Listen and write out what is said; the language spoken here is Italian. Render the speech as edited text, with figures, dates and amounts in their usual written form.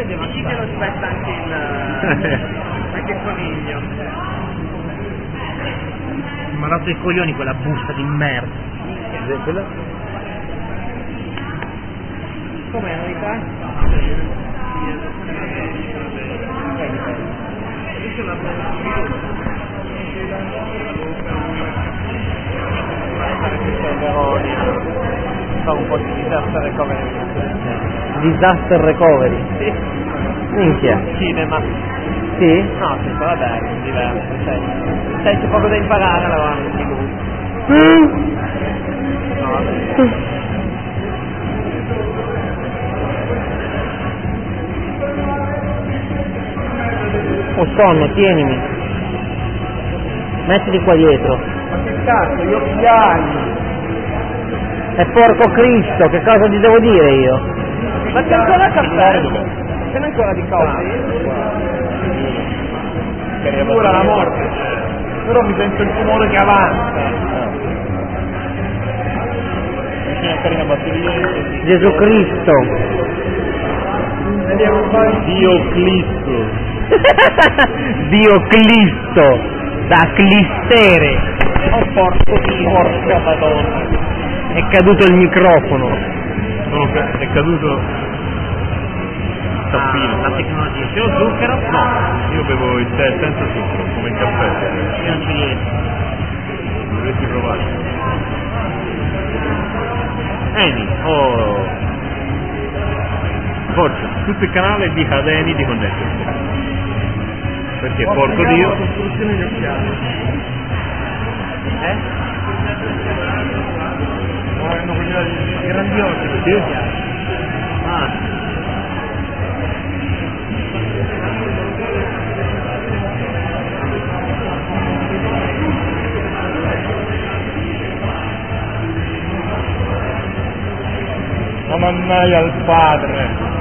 è devastante. Sì che lo spetta anche il coniglio. Mi ha rotto i coglioni quella busta di merda. Com'è novità? Fa un po' di disaster recovery. Disaster recovery? Sì. Minchia. Cinema. Sì? No, sì, vabbè, è diverso. C'è poco da imparare, allora non ti gusta. No, vabbè. Ho sonno, tienimi. Mettili qua dietro. Ma che cazzo, gli occhiali! E porco Cristo, che cosa ti devo dire io? Ma c'è ancora caffè? Ce n'è ancora di coffee? Pura la morte. Però mi sento il tumore che avanza. Vicino a fare una batteria. Gesù Cristo. Vediamo poi. Dio Cristo. Dio Cristo. Da Clistere. Oh porco Dio, porca madonna. È caduto il microfono. No, è caduto tappino. La tecnologia. C'è lo zucchero? No, io bevo il tè senza zucchero, come il caffè. Io non ci riesco. Dovresti provare. Eni, oh. Forza, tutto il canale di Eni di connettersi. Perché porco Dio. La costruzione di occhiali. Hanno quella grandiosa. Sì? Ah. La mannaia al padre.